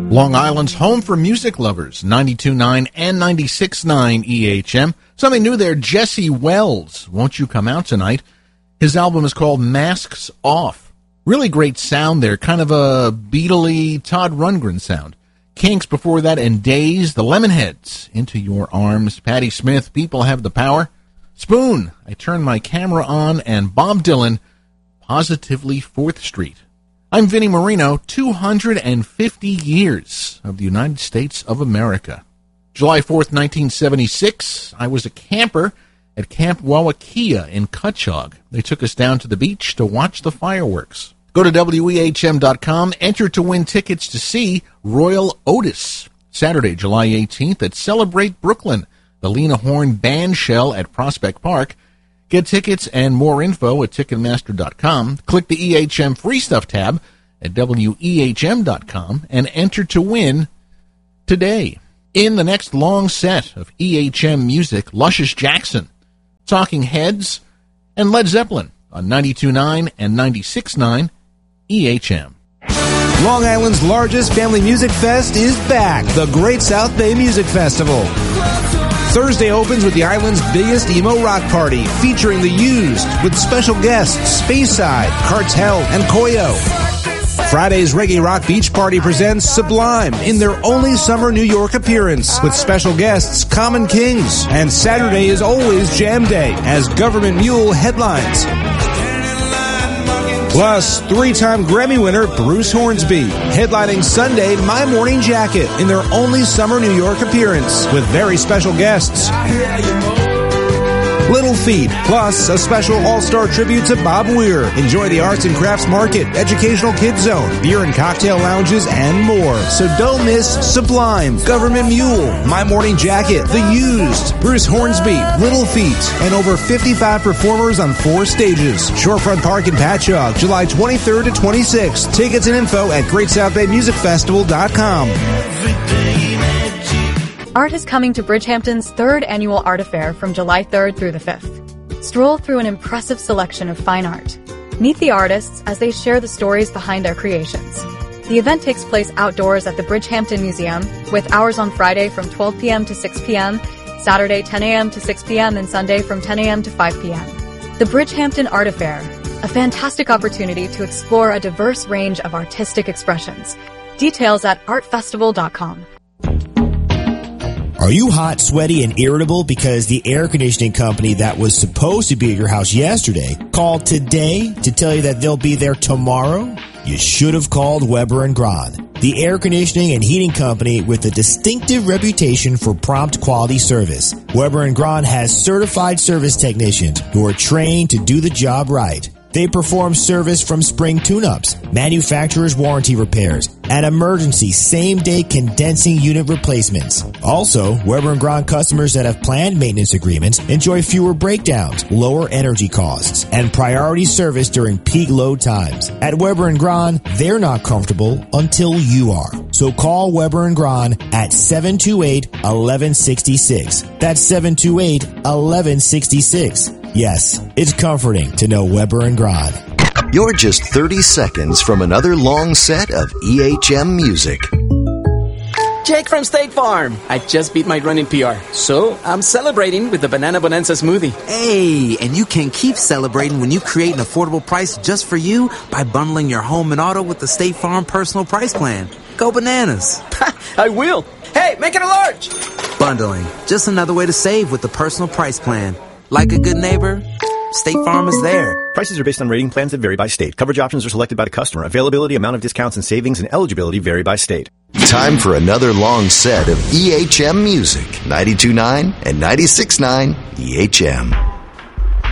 Long Island's home for music lovers, 92.9 and 96.9 EHM. Something new there, Jesse Wells, Won't You Come Out Tonight? His album is called Masks Off. Really great sound there, kind of a Beatle-y Todd Rundgren sound. Kinks before that, and Days, the Lemonheads, Into Your Arms, Patti Smith, People Have the Power. Spoon, I Turn My Camera On, and Bob Dylan, Positively 4th Street. I'm Vinnie Marino, 250 years of the United States of America. July 4th, 1976, I was a camper at Camp Wawakea in Cutchogue. They took us down to the beach to watch the fireworks. Go to WEHM.com, enter to win tickets to see Royal Otis, Saturday, July 18th at Celebrate Brooklyn, the Lena Horne Band Shell at Prospect Park. Get tickets and more info at Ticketmaster.com. Click the EHM Free Stuff tab at WEHM.com and enter to win today. In the next long set of EHM music, Luscious Jackson, Talking Heads, and Led Zeppelin on 92.9 and 96.9 EHM. Long Island's largest family music fest is back, the Great South Bay Music Festival. Thursday opens with the island's biggest emo rock party, featuring The Used, with special guests Speyside, Cartel, and Koyo. Friday's Reggae Rock Beach Party presents Sublime in their only summer New York appearance, with special guests Common Kings. And Saturday is always Jam Day, as Government Mule headlines. Plus, three-time Grammy winner Bruce Hornsby, headlining Sunday My Morning Jacket in their only summer New York appearance, with very special guests. Little Feat, plus a special all-star tribute to Bob Weir. Enjoy the arts and crafts market, educational kids zone, beer and cocktail lounges, and more. So don't miss Sublime, Government Mule, My Morning Jacket, The Used, Bruce Hornsby, Little Feat, and over 55 performers on 4 stages. Shorefront Park in Patchogue, July 23rd to 26th. Tickets and info at GreatSouthBayMusicFestival.com. Art is coming to Bridgehampton's 3rd annual art affair from July 3rd through the 5th. Stroll through an impressive selection of fine art. Meet the artists as they share the stories behind their creations. The event takes place outdoors at the Bridgehampton Museum, with hours on Friday from 12 p.m. to 6 p.m., Saturday 10 a.m. to 6 p.m., and Sunday from 10 a.m. to 5 p.m. The Bridgehampton Art Affair, a fantastic opportunity to explore a diverse range of artistic expressions. Details at artfestival.com. Are you hot, sweaty, and irritable because the air conditioning company that was supposed to be at your house yesterday called today to tell you that they'll be there tomorrow? You should have called Weber & Grahn, the air conditioning and heating company with a distinctive reputation for prompt quality service. Weber & Grahn has certified service technicians who are trained to do the job right. They perform service from spring tune-ups, manufacturer's warranty repairs, and emergency same-day condensing unit replacements. Also, Weber & Grahn customers that have planned maintenance agreements enjoy fewer breakdowns, lower energy costs, and priority service during peak load times. At Weber & Grahn, they're not comfortable until you are. So call Weber & Grahn at 728-1166. That's 728-1166. Yes, it's comforting to know Weber & Grahn. You're just 30 seconds from another long set of EHM music. Jake from State Farm. I just beat my run in PR, so I'm celebrating with the Banana Bonanza smoothie. Hey, and you can keep celebrating when you create an affordable price just for you by bundling your home and auto with the State Farm Personal Price Plan. Go bananas. I will. Hey, make it a large. Bundling. Just another way to save with the Personal Price Plan. Like a good neighbor, State Farm is there. Prices are based on rating plans that vary by state. Coverage options are selected by the customer. Availability, amount of discounts and savings, and eligibility vary by state. Time for another long set of EHM music. 92.9 and 96.9 EHM.